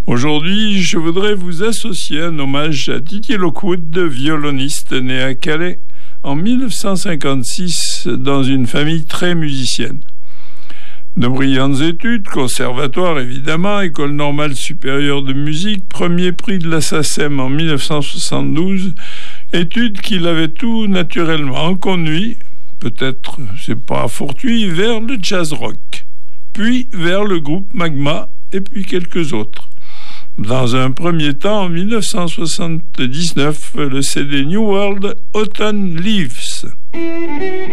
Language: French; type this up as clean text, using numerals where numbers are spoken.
Aujourd'hui, je voudrais vous associer un hommage à Didier Lockwood, violoniste né à Calais en 1956 dans une famille très musicienne. De brillantes études, conservatoire évidemment, École normale supérieure de musique, premier prix de la SACEM en 1972, études qui l'avaient tout naturellement conduit, peut-être c'est pas fortuit, vers le jazz rock, puis vers le groupe Magma et puis quelques autres. Dans un premier temps, en 1979, le CD New World Autumn Leaves.